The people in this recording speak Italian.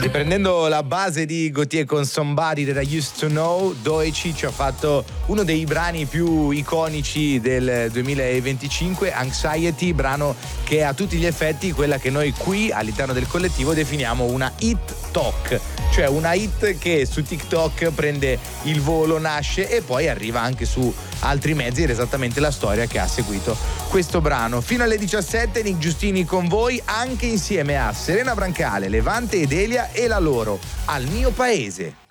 Riprendendo la base di Gotye con Somebody That I Used to Know, Doechii ci ha fatto uno dei brani più iconici del 2025, Anxiety, brano che è a tutti gli effetti quella che noi qui all'interno del collettivo definiamo una hit talk, cioè una hit che su TikTok prende il volo, nasce e poi arriva anche su altri mezzi, ed è esattamente la storia che ha seguito questo brano. Fino alle 17 Nick Giustini con voi, anche insieme a Serena Brancale, Levante ed Elia e la loro Al mio paese.